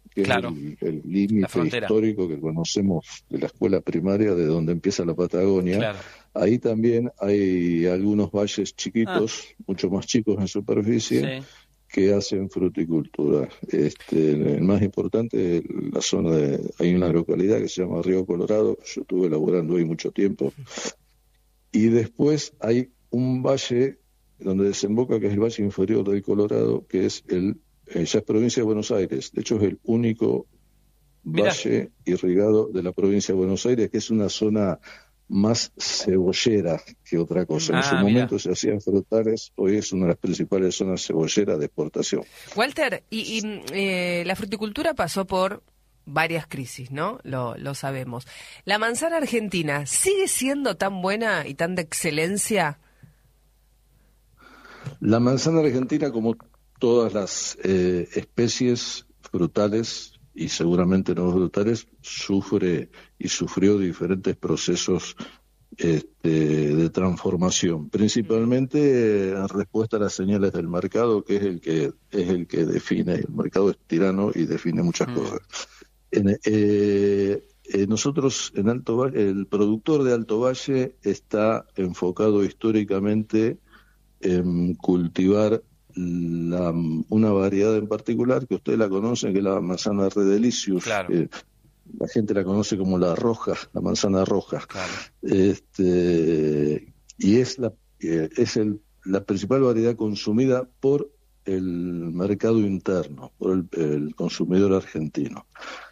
que Claro, es el la límite frontera. histórico que conocemos de la escuela primaria, de donde empieza la Patagonia. Claro. Ahí también hay algunos valles Ah, chiquitos, mucho más chicos en superficie, sí. que hacen fruticultura. El más importante, la zona hay una localidad que se llama Río Colorado, yo estuve laborando ahí mucho tiempo, y después hay un valle donde desemboca, que es el valle inferior del Colorado, que es ya es provincia de Buenos Aires. De hecho, es el único Mirá. valle irrigado de la provincia de Buenos Aires, que es una zona más cebollera que otra cosa. En su Ah, mirá. momento se hacían frutales, hoy es una de las principales zonas cebolleras de exportación. Walter, la fruticultura pasó por varias crisis, ¿no? Lo sabemos. ¿La manzana argentina sigue siendo tan buena y tan de excelencia? La manzana argentina, como todas las especies frutales y seguramente no frutales, sufre y sufrió diferentes procesos de transformación, principalmente en respuesta a las señales del mercado, que es el que define. El mercado es tirano y define muchas Mm. cosas. Nosotros en Alto Valle, el productor de Alto Valle está enfocado históricamente en cultivar una variedad en particular que ustedes la conocen, que es la manzana Redelicious. Claro, La gente la conoce como la roja, la manzana roja. claro. Y la principal variedad consumida por el mercado interno, por el consumidor argentino.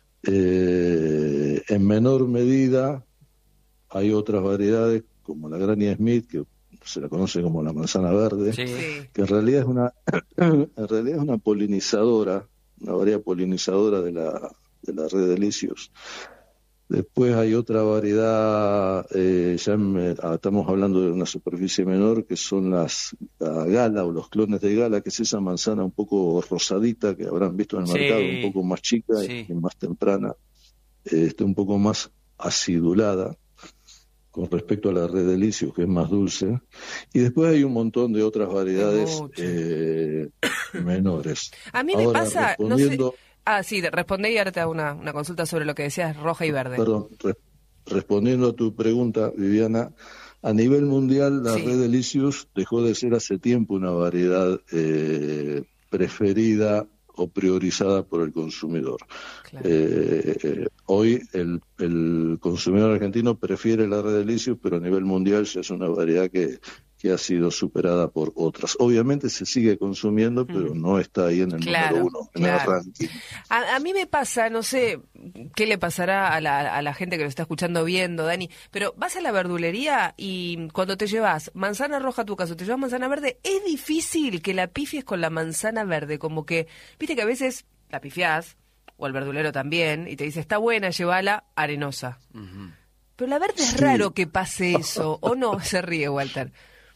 En menor medida hay otras variedades como la Granny Smith, que se la conoce como la manzana verde, Sí. Sí. que en realidad es una polinizadora, una variedad polinizadora de la red Delicios. Después hay otra variedad, estamos hablando de una superficie menor, que son la gala o los clones de gala, que es esa manzana un poco rosadita que habrán visto en el mercado, un Sí. poco más chica Sí. y más temprana, un poco más acidulada con respecto a la red Delicios, que es más dulce. Y después hay un montón de otras Hay variedades mucho. menores. A mí me Ahora, pasa, no sé... respondiendo, Ah, sí, respondé y ahora te hago una consulta sobre lo que decías, roja y verde. perdón, respondiendo a tu pregunta, Viviana, a nivel mundial la Sí. red Delicious dejó de ser hace tiempo una variedad preferida o priorizada por el consumidor. Claro. Hoy el consumidor argentino prefiere la red Delicious, pero a nivel mundial ya es una variedad que ha sido superada por otras. Obviamente se sigue consumiendo, pero no está ahí en el número Claro, uno, en el claro. ranking. A mí me pasa, no sé qué le pasará a la gente que lo está escuchando viendo, Dani, pero vas a la verdulería y cuando te llevas manzana roja a tu caso, te llevas manzana verde, es difícil que la pifies con la manzana verde, como que, viste que a veces la pifiás, o el verdulero también, y te dice, está buena, llévala arenosa. Ujú. Pero la verde es Sí. raro que pase eso, ¿o no? Se ríe, Walter.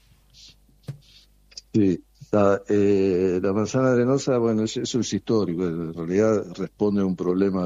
Sí, la manzana arenosa, bueno, eso es histórico, en realidad responde a un problema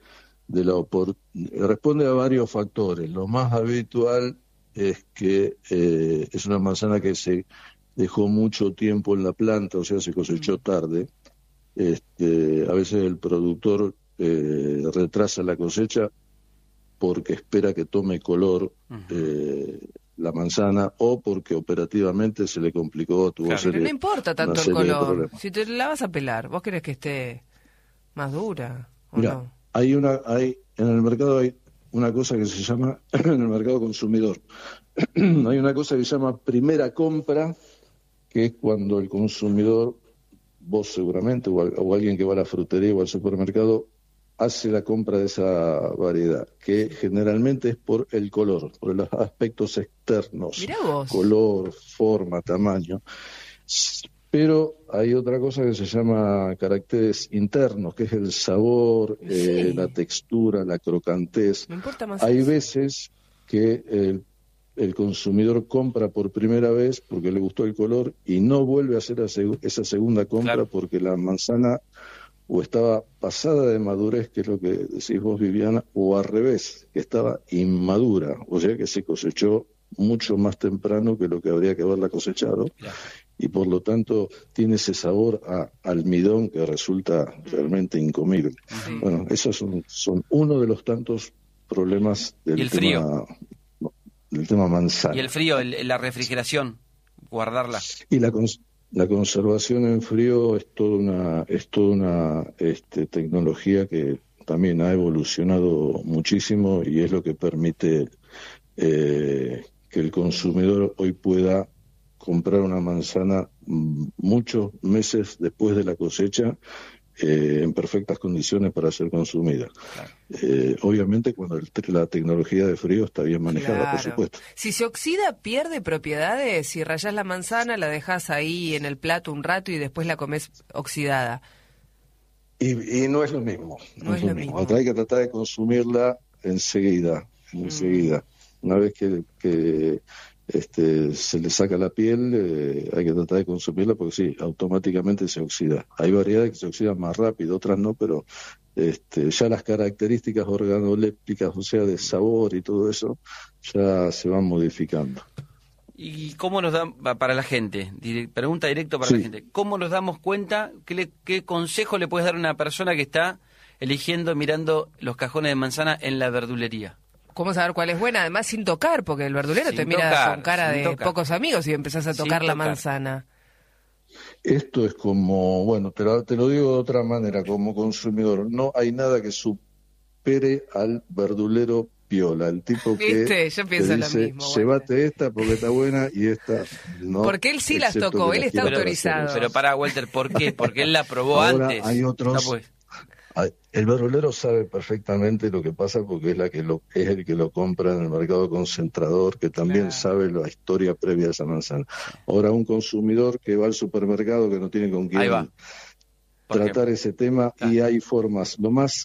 responde a varios factores. Lo más habitual es que es una manzana que se dejó mucho tiempo en la planta, o sea, se cosechó tarde. A veces el productor retrasa la cosecha porque espera que tome color la manzana, o porque operativamente se le complicó, tuvo Claro. Pero no importa una tanto el serie de color. problemas. Si te la vas a pelar, ¿vos querés que esté más dura o Mira, no? en el mercado hay una cosa que se llama, en el mercado consumidor, hay una cosa que se llama primera compra, que es cuando el consumidor, vos seguramente, o alguien que va a la frutería o al supermercado, hace la compra de esa variedad, que generalmente es por el color, por los aspectos externos, Mirá vos. color, forma, tamaño. Pero hay otra cosa que se llama caracteres internos, que es el sabor, Sí. la textura, la crocantez. Me importa más Hay eso. veces que el consumidor compra por primera vez porque le gustó el color y no vuelve a hacer esa segunda compra, Claro. porque la manzana o estaba pasada de madurez, que es lo que decís vos, Viviana, o al revés, que estaba inmadura, o sea que se cosechó mucho más temprano que lo que habría que haberla cosechado. Mirá. y por lo tanto tiene ese sabor a almidón que resulta realmente incomible. Sí. Bueno, esos son uno de los tantos problemas ¿Y el frío? Del tema manzana. ¿Y el frío, la refrigeración, guardarla? Y la conservación en frío es toda una tecnología que también ha evolucionado muchísimo y es lo que permite que el consumidor hoy pueda comprar una manzana muchos meses después de la cosecha en perfectas condiciones para ser consumida. Claro. Obviamente cuando la tecnología de frío está bien manejada, claro, por supuesto. Si se oxida, ¿pierde propiedades? Si rayás la manzana, la dejás ahí en el plato un rato y después la comés oxidada. Y no es lo mismo. No es lo mismo. Hay que tratar de consumirla enseguida. Una vez que se le saca la piel, hay que tratar de consumirla porque sí, automáticamente se oxida. Hay variedades que se oxidan más rápido, otras no, pero ya las características organolépticas, o sea, de sabor y todo eso, ya se van modificando. ¿Y cómo nos dan, para la gente, pregunta directo para la gente, cómo nos damos cuenta, qué consejo le puedes dar a una persona que está eligiendo, mirando los cajones de manzana en la verdulería? ¿Cómo saber cuál es buena? Además, sin tocar, porque el verdulero te mira con cara de pocos amigos y empezás a tocar la manzana. Esto es como, bueno, te lo digo de otra manera, como consumidor, no hay nada que supere al verdulero piola, el tipo que yo pienso te dice, lo mismo, llévate esta porque está buena y esta no. Porque él sí las tocó, él está autorizado. Pero para Walter, ¿por qué? Porque él la probó antes. Hay otros... El verdulero sabe perfectamente lo que pasa porque es el que lo compra en el mercado concentrador, que también sabe la historia previa de esa manzana. Ahora, un consumidor que va al supermercado que no tiene con quién tratar ese tema, y hay formas. Lo más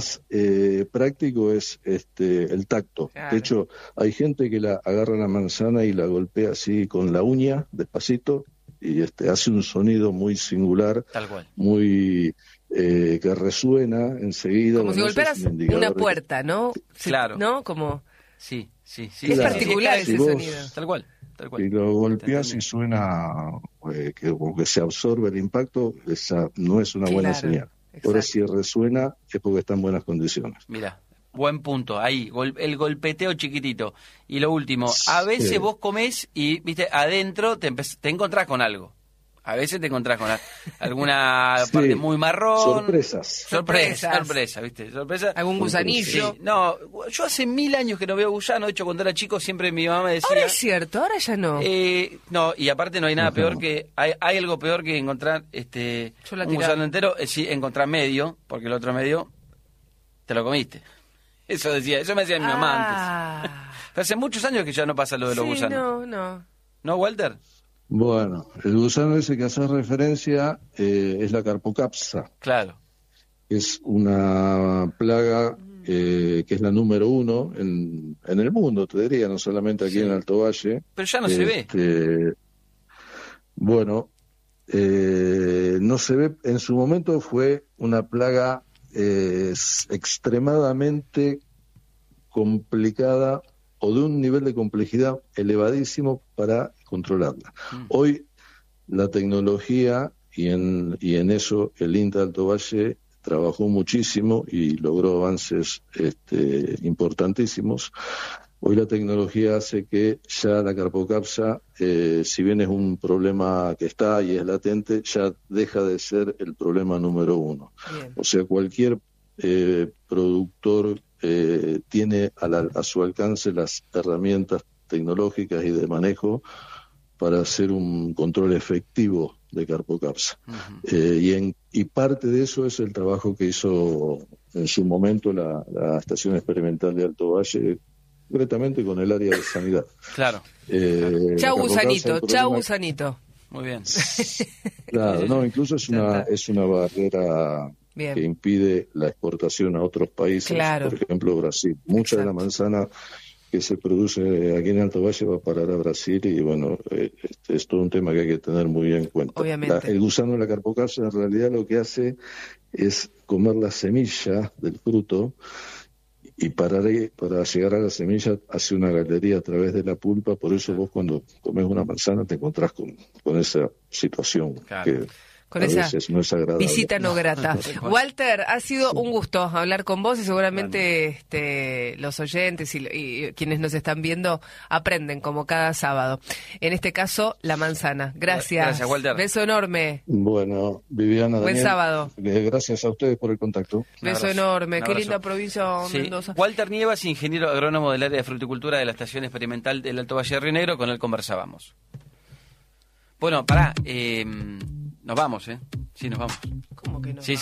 práctico es el tacto. Claro. De hecho, hay gente que agarra la manzana y la golpea así con la uña, despacito, y hace un sonido muy singular, tal cual, muy que resuena enseguida. Como si golpearas una puerta, ¿no? Claro. ¿No? Como... Sí. Es particular ese sonido. Tal cual. Y lo golpeas y suena como que se absorbe el impacto, esa no es una buena señal. Exacto. Ahora, si resuena, es porque está en buenas condiciones. Mira, buen punto. Ahí, el golpeteo chiquitito. Y lo último, a veces vos comés y, viste, adentro te encontrás con algo. A veces te encontrás con alguna parte muy marrón. Sorpresa, ¿viste? Sorpresa. ¿Algún gusanillo? Sí. No, yo hace 1000 años que no veo gusano. De hecho, cuando era chico siempre mi mamá me decía... Ahora es cierto, ahora ya no. No, y aparte no hay nada peor que... Hay algo peor que encontrar un gusano entero. Sí, encontrar medio, porque el otro medio te lo comiste. Eso me decía mi mamá antes. Pero hace muchos años que ya no pasa lo de los gusanos. ¿No, Walter? Bueno, el gusano ese que hace referencia es la Carpocapsa. Claro. Es una plaga que es la número 1 en el mundo, te diría, no solamente aquí en Alto Valle. Pero ya no se ve. Bueno, no se ve. En su momento fue una plaga extremadamente complicada o de un nivel de complejidad elevadísimo para controlarla. Hoy la tecnología, y en eso el INTA de Alto Valle trabajó muchísimo y logró avances importantísimos. Hoy la tecnología hace que ya la Carpocapsa, si bien es un problema que está y es latente, ya deja de ser el problema número 1. Bien. O sea, cualquier productor tiene a su alcance las herramientas tecnológicas y de manejo para hacer un control efectivo de Carpocapsa. Y parte de eso es el trabajo que hizo en su momento la Estación Experimental de Alto Valle, concretamente con el área de sanidad. Claro. Chau gusanito. Muy bien. Claro, no, incluso es una barrera que impide la exportación a otros países, por ejemplo Brasil. Mucha de la manzana que se produce aquí en Alto Valle va a parar a Brasil y bueno, es todo un tema que hay que tener muy bien en cuenta. El gusano de la Carpocapsa en realidad lo que hace es comer la semilla del fruto y para llegar a la semilla hace una galería a través de la pulpa. Por eso vos cuando comes una manzana te encontrás con esa situación que con esa no es agradable. Visita no grata. Walter, ha sido un gusto hablar con vos y seguramente los oyentes y quienes nos están viendo aprenden como cada sábado. En este caso, la manzana. Gracias. Gracias, Walter. Beso enorme. Bueno, Viviana, buen Daniel, sábado. Gracias a ustedes por el contacto. Beso enorme. Qué linda provincia, Mendoza. Walter Nievas, ingeniero agrónomo del área de fruticultura de la Estación Experimental del Alto Valle de Río Negro, con él conversábamos. Bueno, pará, nos vamos, ¿eh? Sí, nos vamos. ¿Cómo que no? Sí.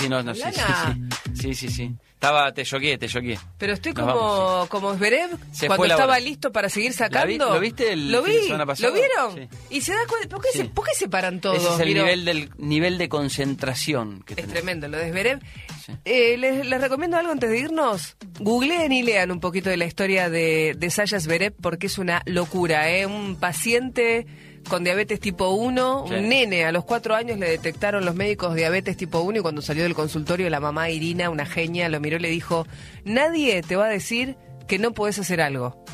Te choqué. Pero estoy como Zverev cuando estaba listo para seguir sacando. ¿Lo viste Lo vi, semana pasada? ¿lo vieron? Sí. Y se da cuenta, ¿por qué se paran todos? Ese es el nivel de concentración que tenés. Es tremendo lo de Zverev. Sí. Les recomiendo algo antes de irnos. Googleen y lean un poquito de la historia de Sasha Zverev, porque es una locura, un paciente con diabetes tipo 1, un nene, a los 4 años le detectaron los médicos diabetes tipo 1 y cuando salió del consultorio la mamá Irina, una genia, lo miró y le dijo, nadie te va a decir que no podés hacer algo.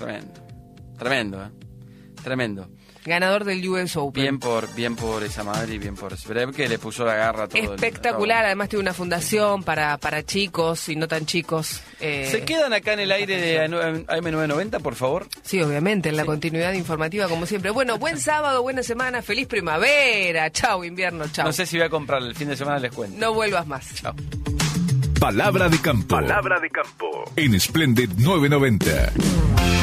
Tremendo. Ganador del US Open. Bien por esa madre y bien por Zverev, que le puso la garra a todo. Espectacular, además tiene una fundación para chicos y no tan chicos. ¿Se quedan acá en el aire de AM990, por favor? Sí, obviamente, en la continuidad informativa, como siempre. Bueno, buen sábado, buena semana, feliz primavera. Chau, invierno, chau. No sé si voy a comprar el fin de semana, les cuento. No vuelvas más. Chau. Palabra de campo. En Splendid 990.